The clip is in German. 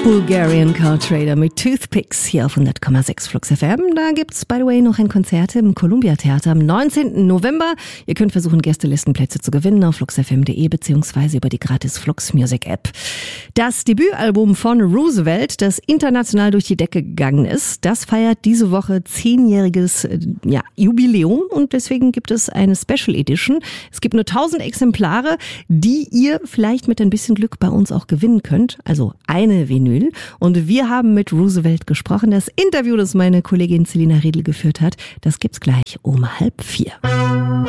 Bulgarian Car Trader mit Toothpicks hier auf 100,6 Flux FM. Da gibt's, by the way, noch ein Konzert im Columbia Theater am 19. November. Ihr könnt versuchen, Gästelistenplätze zu gewinnen auf fluxfm.de beziehungsweise über die gratis Flux Music App. Das Debütalbum von Roosevelt, das international durch die Decke gegangen ist, das feiert diese Woche 10-jähriges Jubiläum und deswegen gibt es eine Special Edition. Es gibt nur 1000 Exemplare, die ihr vielleicht mit ein bisschen Glück bei uns auch gewinnen könnt. Also eine Vinyl. Und wir haben mit Roosevelt gesprochen. Das Interview, das meine Kollegin Selina Riedl geführt hat, das gibt's gleich um 3:30.